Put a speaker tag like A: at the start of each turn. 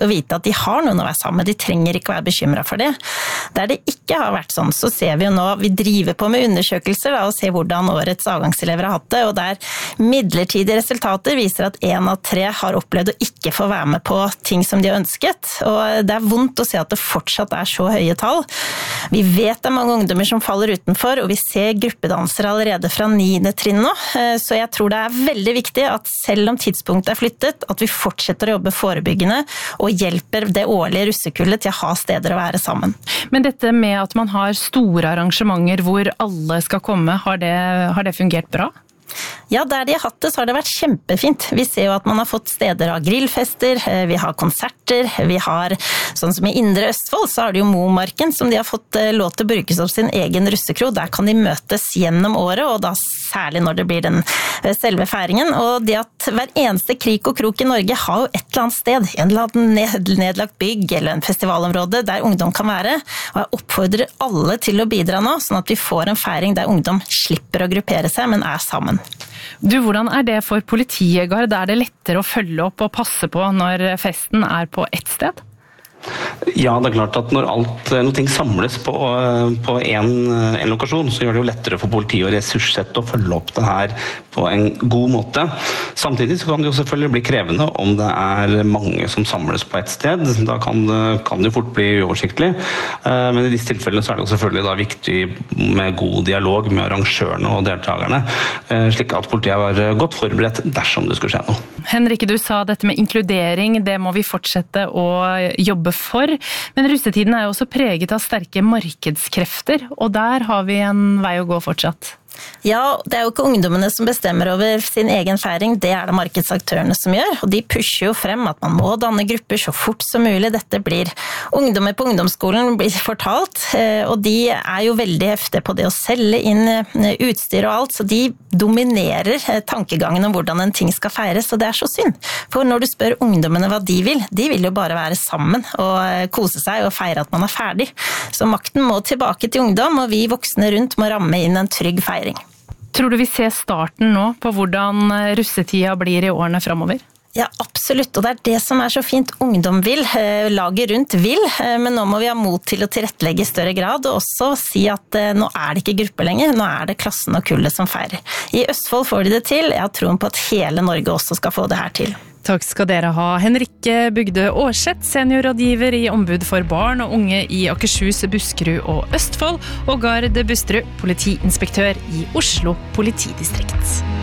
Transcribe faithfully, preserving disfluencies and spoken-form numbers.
A: å vite at de har noen å være sammen med, de trenger ikke være bekymret for det. Der det ikke har vært sånn, så ser vi jo nå, vi driver på med undersøkelser da, og ser hvordan årets avgangselever har hatt det, og der midlertidige resultater viser at en av tre har opplevd å ikke få være med på ting som de har ønsket, og det er vondt å se at det fortsatt er så høye tall. Vi vet det er mange ungdommer som faller utenfor, og vi ser gruppedansere allerede fra niende trinn nå, så jeg tror det er veldig viktig at selv om tidspunktet er flyttet, at vi fortsetter å jobbe forebyggende og hjelper det årlige russekullet til å ha steder å være sammen.
B: Men dette med at man har store arrangementer hvor alle skal komme, har det, har det fungert bra?
A: Ja, der de har hatt det, så har det vært kjempefint. Vi ser jo at man har fått steder av grillfester, vi har konserter, vi har, sånn som i Indre Østfold, så har det jo Momarken, som de har fått lov til å bruke som sin egen russekro. Der kan de møtes gjennom året, og da særlig når det blir den selve feiringen. Og det at hver eneste krik og krok i Norge har jo et eller annet sted, en eller annen nedlagt bygg eller en festivalområde der ungdom kan være. Og jeg oppfordrer alle til å bidra nå, sånn at vi får en feiring der ungdom slipper å gruppere seg, men er sammen.
B: Du, hvordan er det for politiet, Gard? Er det lettere å følge opp og passe på når festen er på ett sted?
C: Ja, det er klart at når alt, når ting samles på, på en, en lokasjon, så gjør det jo lettere for politiet å ressurssette og følge opp det her på en god måte. Samtidig så kan det jo selvfølgelig bli krevende om det er mange som samles på ett sted. Da kan det, kan det jo fort bli uoversiktlig. Men i disse tilfellene så er det jo selvfølgelig da viktig med god dialog med arrangørene og deltakerne, slik at politiet var godt forberedt dersom det skulle skje noe.
B: Henrike, du sa dette med inkludering, det må vi fortsette å jobbe for, men russetiden er jo også preget av sterke markedskrefter, og der har vi en vei å gå fortsatt.
A: Ja, det er jo ikke ungdommene som bestemmer over sin egen feiring, det er det markedsaktørene som gjør, og de pusher jo frem at man må danne grupper så fort som mulig. Dette blir ungdommer på ungdomsskolen blir fortalt, og de er jo veldig heftige på det å selge inn utstyr og alt, så de dominerer tankegangen om hvordan en ting skal feires, og det er så synd. For når du spør ungdommene hva de vil, de vil jo bare være sammen og kose seg og feire at man er ferdig. Så makten må tilbake til ungdom, og vi voksne rundt må ramme inn en trygg feiring.
B: Tror du vi ser starten nå på hvordan russetida blir i årene fremover?
A: Ja, absolutt, og det er det som er så fint. Ungdom vil, laget rundt vil, men nå må vi ha mot til å tilrettelegge i større grad, og også si at nå er det ikke gruppe lenger, nå er det klassen og kullet som feirer. I Østfold får de det til, jeg har troen på at hele Norge også skal få det her til.
B: Takk skal dere ha, Henrike Bugde Aarseth, seniorrådgiver i Ombud for barn og unge i Akershus, Buskerud og Østfold, og Gard Busterud, politiinspektør i Oslo politidistrikt.